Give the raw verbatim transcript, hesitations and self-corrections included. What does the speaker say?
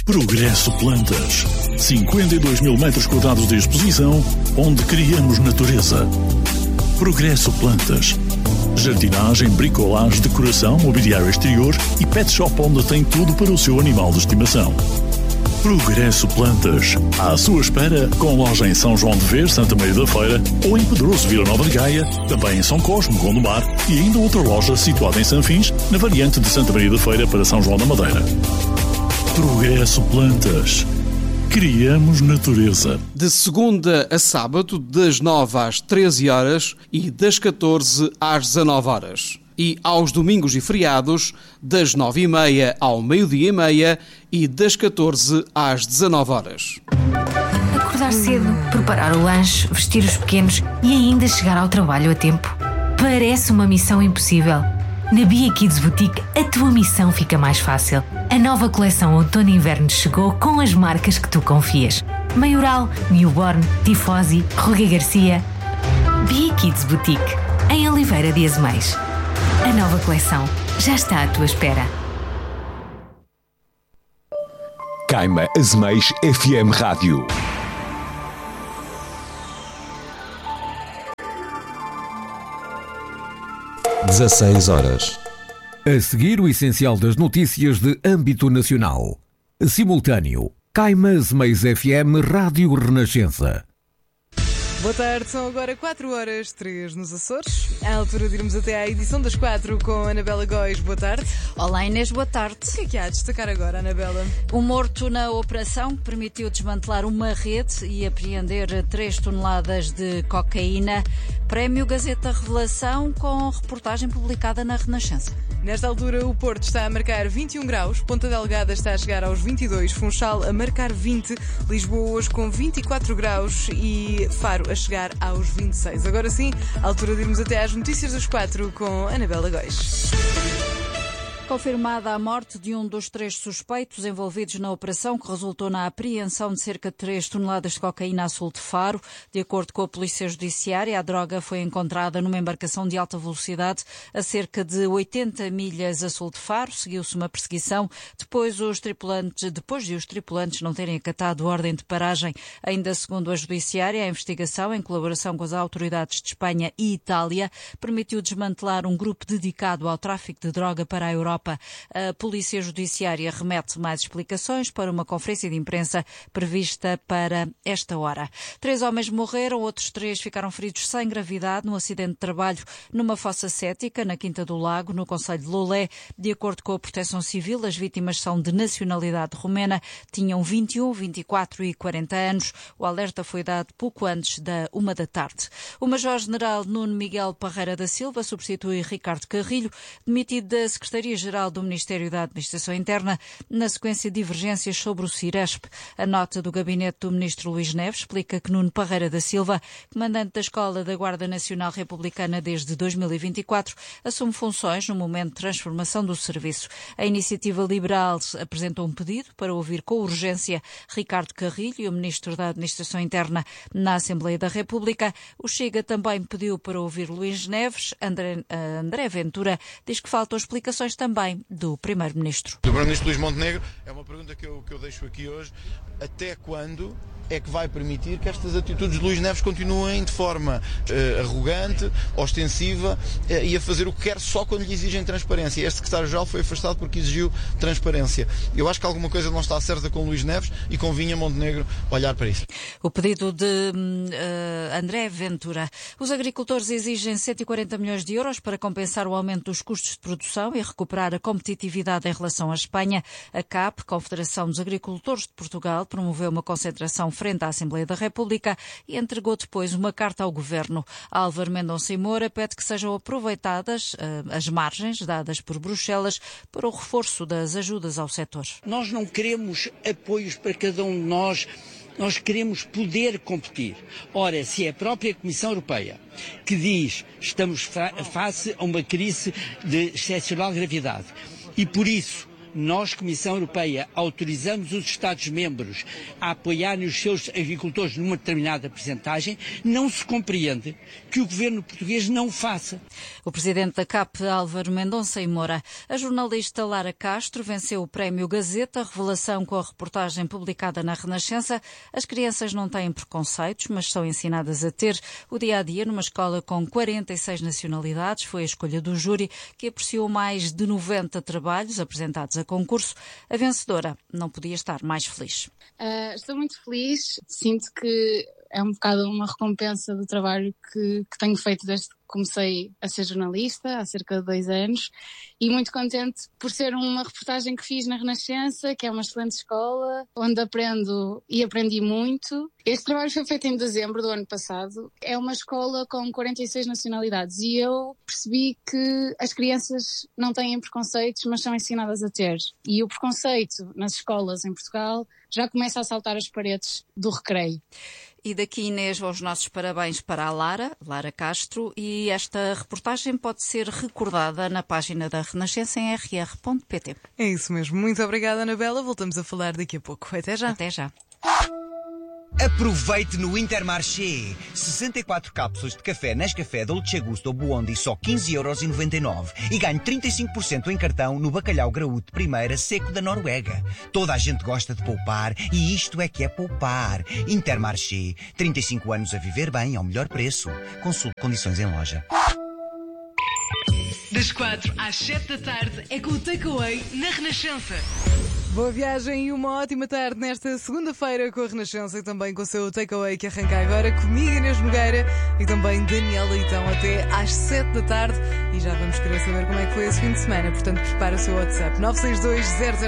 Progresso Plantas. cinquenta e dois mil metros quadrados de exposição, onde criamos natureza. Progresso Plantas. Jardinagem, bricolagem, decoração, mobiliário exterior e pet shop onde tem tudo para o seu animal de estimação. Progresso Plantas. À sua espera, com loja em São João de Ver, Santa Maria da Feira, ou em Pedroso, Vila Nova de Gaia, também em São Cosme, Gondomar, e ainda outra loja situada em Sanfins, na variante de Santa Maria da Feira para São João da Madeira. Progresso Plantas. Criamos natureza. De segunda a sábado, das nove às treze horas e das catorze às dezanove horas. E aos domingos e feriados, das nove e meia ao meio-dia e meia e das catorze às dezanove horas. Acordar cedo, preparar o lanche, vestir os pequenos e ainda chegar ao trabalho a tempo. Parece uma missão impossível. Na Bia Kids Boutique, a tua missão fica mais fácil. A nova coleção Outono e Inverno chegou com as marcas que tu confias. Maioral, Newborn, Tifosi, Ruga Garcia. Bia Kids Boutique, em Oliveira de Azeméis. A nova coleção já está à tua espera. Caima Azeméis F M Rádio. dezasseis horas. A seguir, o essencial das notícias de âmbito nacional. Simultâneo. Caima Azeméis F M Rádio Renascença. Boa tarde, são agora quatro horas, três nos Açores. À altura de irmos até à edição das quatro com a Anabela Góis. Boa tarde. Olá Inês, boa tarde. O que é que há a destacar agora, Anabela? Um morto na operação que permitiu desmantelar uma rede e apreender três toneladas de cocaína. Prémio Gazeta Revelação com reportagem publicada na Renascença. Nesta altura, o Porto está a marcar vinte e um graus, Ponta Delgada está a chegar aos vinte e dois, Funchal a marcar vinte, Lisboa hoje com vinte e quatro graus e Faro a chegar aos vinte e seis. Agora sim, à altura de irmos até às notícias das quatro com Anabela Góis. Confirmada a morte de um dos três suspeitos envolvidos na operação que resultou na apreensão de cerca de três toneladas de cocaína a sul de Faro. De acordo com a Polícia Judiciária, a droga foi encontrada numa embarcação de alta velocidade a cerca de oitenta milhas a sul de Faro. Seguiu-se uma perseguição depois, os tripulantes, depois de os tripulantes não terem acatado ordem de paragem. Ainda segundo a Judiciária, a investigação, em colaboração com as autoridades de Espanha e Itália, permitiu desmantelar um grupo dedicado ao tráfico de droga para a Europa. A Polícia Judiciária remete mais explicações para uma conferência de imprensa prevista para esta hora. Três homens morreram, outros três ficaram feridos sem gravidade num acidente de trabalho numa fossa cética na Quinta do Lago, no concelho de Lolé. De acordo com a Proteção Civil, as vítimas são de nacionalidade romena, tinham vinte e um, vinte e quatro e quarenta anos. O alerta foi dado pouco antes da uma da tarde. O Major-General Nuno Miguel Parreira da Silva substitui Ricardo Carrilho, demitido da Secretaria-Geral do Ministério da Administração Interna, na sequência de divergências sobre o Ciresp. A nota do gabinete do Ministro Luís Neves explica que Nuno Parreira da Silva, comandante da Escola da Guarda Nacional Republicana desde dois mil e vinte e quatro, assume funções no momento de transformação do serviço. A Iniciativa Liberal apresentou um pedido para ouvir com urgência Ricardo Carrilho e o Ministro da Administração Interna na Assembleia da República. O Chega também pediu para ouvir Luís Neves. André, André Ventura diz que faltam explicações também do Primeiro-Ministro. Do Primeiro-Ministro Luís Montenegro, é uma pergunta que eu, que eu deixo aqui hoje. Até quando é que vai permitir que estas atitudes de Luís Neves continuem de forma uh, arrogante, ostensiva uh, e a fazer o que quer só quando lhe exigem transparência? Este secretário-geral foi afastado porque exigiu transparência. Eu acho que alguma coisa não está certa com Luís Neves e convinha Montenegro olhar para isso. O pedido de uh, André Ventura. Os agricultores exigem cento e quarenta milhões de euros para compensar o aumento dos custos de produção e recuperar a competitividade em relação à Espanha. A C A P, Confederação dos Agricultores de Portugal, promoveu uma concentração frente à Assembleia da República e entregou depois uma carta ao Governo. Álvaro Mendonça e Moura pede que sejam aproveitadas uh, as margens dadas por Bruxelas para o reforço das ajudas ao setor. Nós não queremos apoios para cada um de nós. Nós queremos poder competir. Ora, se é a própria Comissão Europeia que diz que estamos fa- face a uma crise de excepcional gravidade e, por isso, nós, Comissão Europeia, autorizamos os Estados-membros a apoiarem os seus agricultores numa determinada percentagem, não se compreende que o governo português não o faça. O presidente da C A P, Álvaro Mendonça e Moura. A jornalista Lara Castro venceu o Prémio Gazeta, revelação com a reportagem publicada na Renascença. As crianças não têm preconceitos, mas são ensinadas a ter. O dia-a-dia numa escola com quarenta e seis nacionalidades foi a escolha do júri, que apreciou mais de noventa trabalhos apresentados a concurso. A vencedora não podia estar mais feliz. Uh, estou muito feliz. Sinto que é um bocado uma recompensa do trabalho que, que tenho feito desde que comecei a ser jornalista, há cerca de dois anos, e muito contente por ser uma reportagem que fiz na Renascença, que é uma excelente escola, onde aprendo e aprendi muito. Este trabalho foi feito em dezembro do ano passado. É uma escola com quarenta e seis nacionalidades e eu percebi que as crianças não têm preconceitos, mas são ensinadas a ter. E o preconceito nas escolas em Portugal já começa a saltar as paredes do recreio. E daqui, Inês, os nossos parabéns para a Lara, Lara Castro, e esta reportagem pode ser recordada na página da Renascença em r r ponto p t. É isso mesmo. Muito obrigada, Anabela. Voltamos a falar daqui a pouco. Até já. Até já. Aproveite no Intermarché. sessenta e quatro cápsulas de café Nescafé Dolce Gusto ou Buondi só quinze euros e noventa e nove e ganhe trinta e cinco por cento em cartão no bacalhau graúdo de primeira seco da Noruega. Toda a gente gosta de poupar e isto é que é poupar. Intermarché. trinta e cinco anos a viver bem ao melhor preço. Consulte condições em loja. Das quatro às sete da tarde é com o Takeaway na Renascença. Boa viagem e uma ótima tarde nesta segunda-feira com a Renascença e também com o seu Takeaway que arranca agora comigo, Inês Nogueira, e também Daniel Leitão até às sete da tarde. E já vamos querer saber como é que foi esse fim de semana, portanto prepara o seu WhatsApp nove seis dois zero zero